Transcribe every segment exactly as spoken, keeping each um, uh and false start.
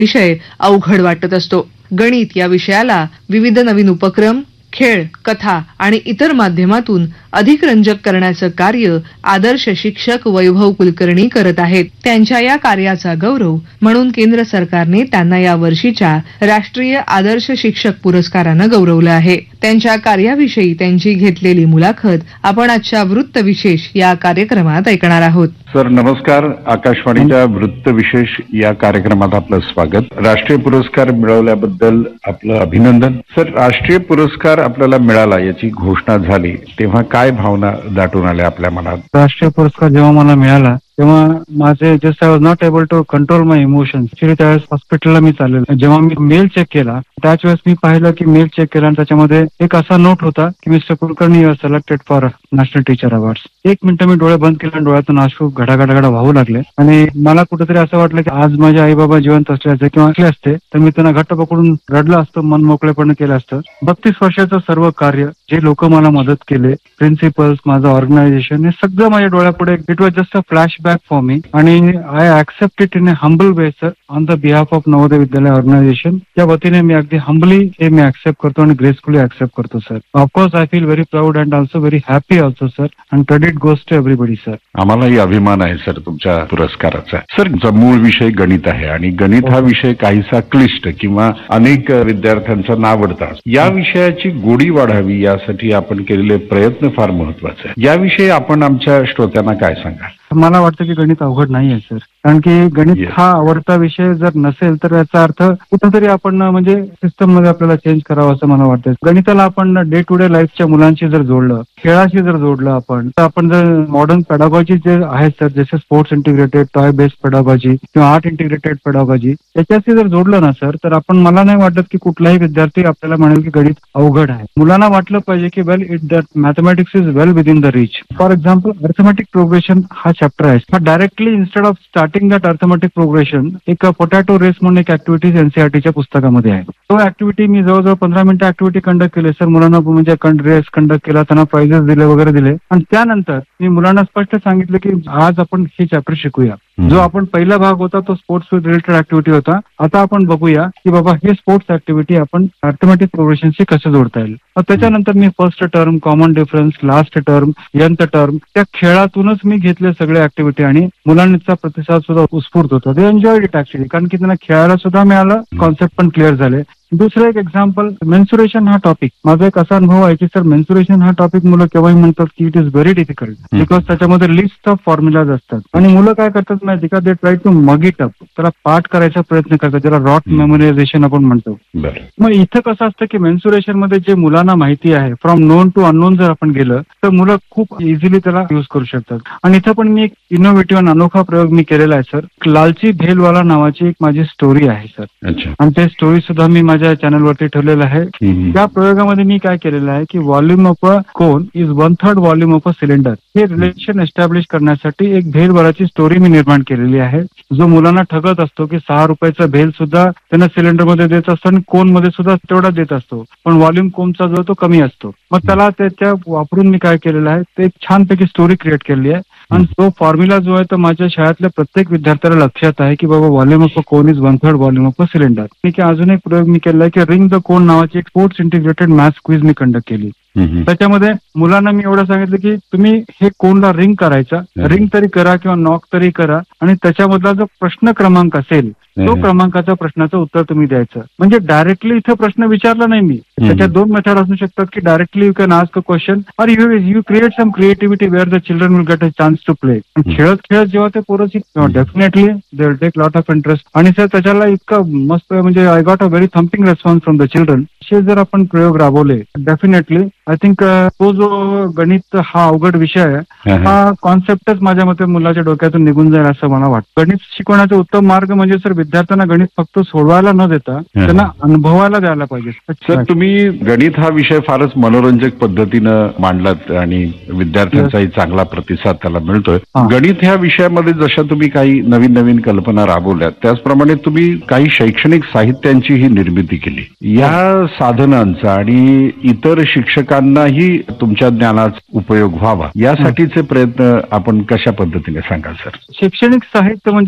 विषय अवघड वाटत असतो. गणित या विषयाला विविध नवीन उपक्रम, खेळ, कथा आणि इतर माध्यमातून अधिक रंजक करण्याचं कार्य आदर्श शिक्षक वैभव कुलकर्णी करत आहेत. त्यांच्या या कार्याचा गौरव म्हणून केंद्र सरकारने त्यांना या वर्षीच्या राष्ट्रीय आदर्श शिक्षक पुरस्कारानं गौरवलं आहे. त्यांच्या कार्याविषयी त्यांची घेतलेली मुलाखत आपण आजच्या वृत्त विशेष या कार्यक्रमात ऐकणार आहोत. सर नमस्कार. आकाशवाणीच्या वृत्त विशेष या कार्यक्रमात आपलं स्वागत. राष्ट्रीय पुरस्कार मिळवल्याबद्दल आपलं अभिनंदन. सर, राष्ट्रीय पुरस्कार आपल्याला मिळाला याची घोषणा झाली तेव्हा काय भावना दाटून आल्या आपल्या मनात? राष्ट्रीय पुरस्कार जेव्हा मला मिळाला तेव्हा माझे just I was not able to control my emotions. Actually त्यावेळेस हॉस्पिटलला मी चाललेलो. जेव्हा मी मेल चेक केला त्याच वेळेस मी पाहिलं की मेल चेक केला आणि त्याच्यामध्ये एक असा नोट होता की mister Kulkarni you R selected for national teacher awards. एक मिनिट मी डोळे बंद केले आणि डोळ्यातून अश्रू घडाघडाघडा वाहू लागले आणि मला कुठेतरी असं वाटलं की आज माझे आई बाबा जिवंत असले असते किंवा असले असते तर मी त्यांना घट्ट पकडून रडलं असतं, मन मोकळेपणे केलं असतं. बत्तीस वर्षाचं सर्व कार्य, जे लोक मला मदत केले, प्रिन्सिपल्स, माझं ऑर्गनायझेशन, हे सगळं माझ्या डोळ्यापुढे it was just a flashback for me. आणि I accept it in a humble way sir on the behalf of Navodaya Vidyalaya organisation. त्या वतीने मी अगदी हंबली हे मी ऍक्सेप्ट करतो आणि ग्रेसफुली ऍक्सेप्ट करतो sir. Of course I feel very proud and also very happy also sir. And credit goes to everybody sir. आम्हालाही अभिमान आहे सर तुमच्या पुरस्काराचा. सर, मूळ विषय गणित आहे आणि गणित हा विषय काहीसा क्लिष्ट किंवा अनेक विद्यार्थ्यांचा नावडता. या विषयाची गोडी वाढावी यासाठी आपण केलेले प्रयत्न फार महत्वाचे आहे. याविषयी आपण आमच्या श्रोत्यांना काय सांगाल? मला वाटतं की गणित अवघड नाही आहे सर. कारण की गणित हा आवडता विषय जर नसेल तर याचा अर्थ कुठेतरी आपण म्हणजे सिस्टम मध्ये आपल्याला चेंज करावं असं मला वाटतं. गणिताला आपण डे टू डे लाईफच्या मुलांशी जर जोडलं, खेळाशी जर जोडलं आपण, तर आपण जर मॉडर्न पेडागॉजी जे आहेत सर, जसे sports integrated, toy based pedagogy किंवा आर्ट इंटिग्रेटेड पेडागॉजी, त्याच्याशी जर जोडलं ना सर, तर आपण मला नाही वाटत की कुठलाही विद्यार्थी आपल्याला म्हणेल की गणित अवघड आहे. मुलांना वाटलं पाहिजे की वेल it that mathematics is well within the reach. For example arithmetic progression हा चॅप्टर आहे. हा directly instead of starting that arithmetic progression एक पोटॅटो रेस म्हणून एक ऍक्टिव्हिटीज एनसीआरटीच्या पुस्तकामध्ये आहे. तो ऍक्टिव्हिटी मी जवळजवळ पंधरा मिनिटं ऍक्टिव्हिटी कंडक्ट केली सर. मुलांना म्हणजे रेस कंडक्ट केला, त्यांना प्राइजेस दिले वगैरे दिले आणि त्यानंतर मी मुलांना स्पष्ट सांगितलं की आज आपण हे चॅप्टर शिकूया. जो आपण पहिला भाग होता तो स्पोर्ट्स विथ रिलेटेड ऍक्टिव्हिटी होता. आता आपण बघूया की बाबा हे स्पोर्ट्स ऍक्टिव्हिटी आपण अर्थमॅटिक प्रोग्रेशनशी कसं जोडता येईल. त्याच्यानंतर मी first term, common difference, last term, nth term, त्या खेळातूनच मी घेतले सगळे ऍक्टिव्हिटी आणि मुलांचा प्रतिसाद सुद्धा उत्स्फूर्त होता. ते एन्जॉयड इट ऍक्च्युअली, कारण की त्यांना खेळायला सुद्धा मिळालं, कॉन्सेप्ट पण क्लिअर झाले. दुसरं एक एक्झाम्पल, मेन्सुरेशन हा टॉपिक. माझा एक असा अनुभव आहे की सर मेन्सुरेशन हा टॉपिक मुलं केव्हाही म्हणतात की it is very difficult because त्याच्यामध्ये लिस्ट ऑफ फॉर्म्युलाज असतात आणि मुलं काय करतात माहिती का, दे ट्राय टू मग इट अप, त्याला पाठ करायचा प्रयत्न करतात, ज्याला रॉट मेमोरायझेशन आपण म्हणतो. मग इथं कसं असतं की मेन्सुरेशन मध्ये जे मुलांना माहिती आहे फ्रॉम नोन टू अननोन जर आपण गेलं तर मुलं खूप इझिली त्याला युज करू शकतात. आणि इथं पण मी एक इनोव्हेटिव्ह आणि अनोखा प्रयोग मी केलेला आहे सर. लालची भेलवाला नावाची एक माझी स्टोरी आहे सर आणि ते स्टोरी सुद्धा मी माझ्या चॅनलवरती ठेवलेलं आहे. त्या प्रयोगामध्ये मी काय केलेलं आहे की volume of a cone is one third volume of a cylinder, हे रिलेशन एस्टॅब्लिश करण्यासाठी एक भेलवालाची स्टोरी मी निर्माण केलेली आहे. जो मुलांना ठगत असतो की सहा रुपयाचा भेल सुद्धा त्यांना सिलेंडर मध्ये देत असतो आणि कोन मध्ये सुद्धा तेवढा देत असतो, पण व्हॉल्यूम कोनचा जो तो कमी असतो. मग त्याला त्याच्या वापरून मी काय केलेलं आहे, ते एक छानपैकी स्टोरी क्रिएट केली आहे आणि तो फॉर्म्युला जो आहे तो माझ्या शाळेतल्या प्रत्येक विद्यार्थ्याला लक्षात आहे की बाबा volume of a cone is one third volume of a cylinder. ठीक आहे. अजून एक प्रयोग मी केला आहे की रिंग द कोन नावाची एक स्पोर्ट्स इंटिग्रेटेड मॅथ्स क्विज मी कंडक्ट केली. त्याच्यामध्ये मुलांना मी एवढं सांगितलं की तुम्ही हे कोनला रिंग करायचा, रिंग तरी करा किंवा नॉक तरी करा आणि त्याच्यामधला जो प्रश्न क्रमांक असेल तो क्रमांकाच्या प्रश्नाचं उत्तर तुम्ही द्यायचं. म्हणजे डायरेक्टली इथं प्रश्न विचारला नाही मी. त्याच्यात दोन मेथड असू शकतात की directly you can ask a question और you you create some creativity wear the children will get a chance to play. खेळत खेळत जेव्हा ते पोरं शिकतात definitely they will take lot of interest. आणि सर त्याच्याला इतकं मस्त म्हणजे I got a very thumping response from the children. असे जर आपण प्रयोग राबवले डेफिनेटली आय थिंक तो जो गणित हा अवघड विषय आहे हा कॉन्सेप्टच माझ्या मते मुलाच्या डोक्यातून निघून जाईल असं मला वाटतं. गणित शिकवण्याचा उत्तम मार्ग म्हणजे सर विद्यार्थ्यांना गणित फक्त सोडवायला न देता त्यांना अनुभवायला द्यायला पाहिजे. सर तुम्ही गणित हा विषय फारच मनोरंजक पद्धतीनं मांडलात आणि विद्यार्थ्यांचाही चांगला प्रतिसाद त्याला मिळतोय. गणित ह्या विषयामध्ये जशा तुम्ही काही नवीन नवीन कल्पना राबवल्यात त्याचप्रमाणे तुम्ही काही शैक्षणिक साहित्यांचीही निर्मिती केली. या साधनांचा आणि इतर शिक्षकांनाही तुमच्या ज्ञानाचा उपयोग व्हावा यासाठीचे प्रयत्न आपण कशा पद्धतीने सांगाल सर? शैक्षणिक साहित्य म्हणजे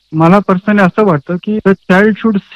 मला पर्सनली असं वाटतं की द चाइल्ड शुड